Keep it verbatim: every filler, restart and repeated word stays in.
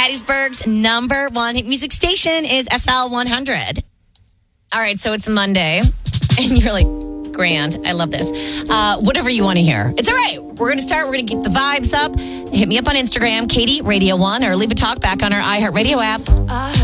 Hattiesburg's number one hit music station is S L one hundred. All right, so it's Monday, and you're like, grand. I love this. Uh, whatever you want to hear. It's all right. We're going to start. We're going to get the vibes up. Hit me up on Instagram, Katie Radio One, or leave a talk back on our iHeartRadio app.